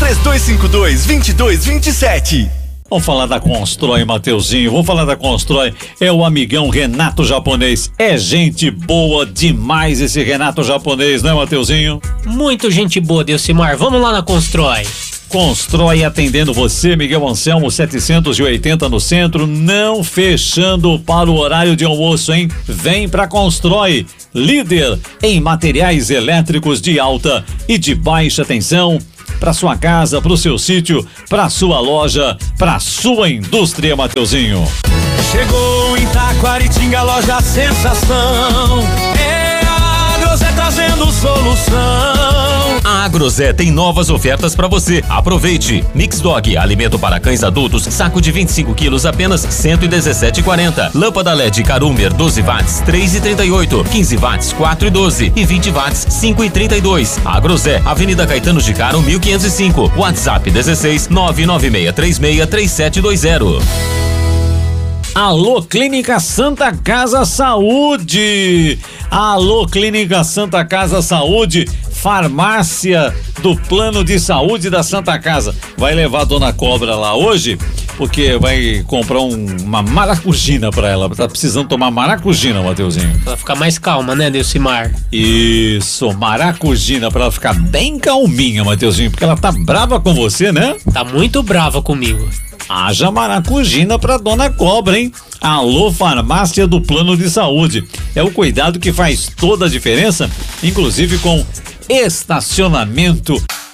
3252-2227. Vamos falar da Constrói, Mateuzinho. Vamos falar da Constrói. É o amigão Renato Japonês. É gente boa demais esse Renato Japonês, né, Mateuzinho? Muito gente boa, Delcimar. Vamos lá na Constrói. Constrói atendendo você, Miguel Anselmo, 780 no centro, não fechando para o horário de almoço, hein? Vem pra Constrói, líder em materiais elétricos de alta e de baixa tensão, para sua casa, para o seu sítio, para sua loja, para sua indústria, Mateuzinho. Chegou em Taquaritinga, loja sensação. É a Agrozé trazendo solução. A Agrozé tem novas ofertas para você. Aproveite. Mix Dog, alimento para cães adultos, saco de 25 quilos, apenas R$117,40. Lâmpada LED Carumer 12 watts, R$3,38. 15 watts, R$4,12. E 20 watts, R$5,32. Agrozé, Avenida Caetano de Caro, 1505. WhatsApp 16 996363720. Alô, Clínica Santa Casa Saúde. Alô, Clínica Santa Casa Saúde. Farmácia do Plano de Saúde da Santa Casa. Vai levar a dona Cobra lá hoje, porque vai comprar uma maracujina pra ela. Tá precisando tomar maracujina, Mateuzinho. Pra ficar mais calma, né, Delcimar? Isso, maracujina, pra ela ficar bem calminha, Mateuzinho, porque ela tá brava com você, né? Tá muito brava comigo. Haja maracujina pra dona Cobra, hein? Alô, Farmácia do Plano de Saúde. É o cuidado que faz toda a diferença, inclusive com estacionamento